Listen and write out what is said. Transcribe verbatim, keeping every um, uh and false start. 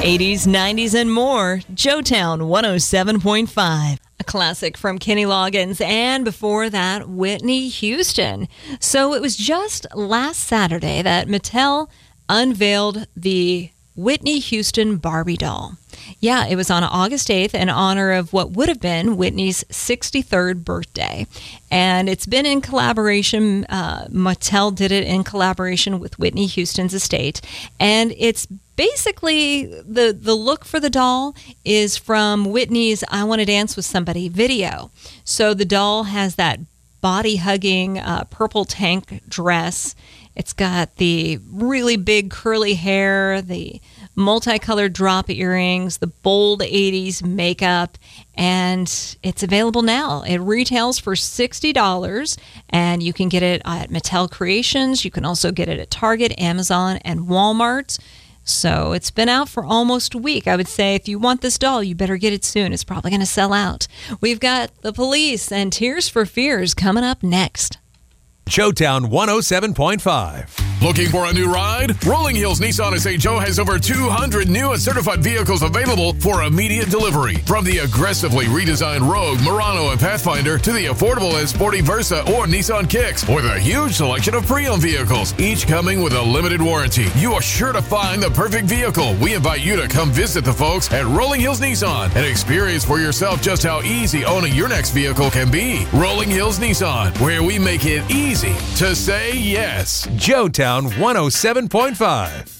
eighties, nineties, and more. Joetown one oh seven point five. A classic from Kenny Loggins, and before that, Whitney Houston. So it was just last Saturday that Mattel unveiled the Whitney Houston Barbie doll. Yeah, it was on August eighth in honor of what would have been Whitney's sixty-third birthday. And it's been in collaboration, uh, Mattel did it in collaboration with Whitney Houston's estate. And it's basically, the, the look for the doll is from Whitney's I Want to Dance with Somebody video. So the doll has that body-hugging uh, purple tank dress. It's got the really big curly hair, the multicolored drop earrings, the bold eighties makeup, and it's available now. It retails for sixty dollars, and you can get it at Mattel Creations. You can also get it at Target, Amazon, and Walmart. So it's been out for almost a week. I would say if you want this doll, you better get it soon. It's probably going to sell out. We've got The Police and Tears for Fears coming up next. Joetown one oh seven point five. Looking for a new ride? Rolling Hills Nissan of Saint Joe has over two hundred new and certified vehicles available for immediate delivery. From the aggressively redesigned Rogue, Murano, and Pathfinder to the affordable and sporty Versa or Nissan Kicks, with a huge selection of pre-owned vehicles, each coming with a limited warranty. You are sure to find the perfect vehicle. We invite you to come visit the folks at Rolling Hills Nissan and experience for yourself just how easy owning your next vehicle can be. Rolling Hills Nissan, where we make it easy to say yes. Joetown one oh seven point five.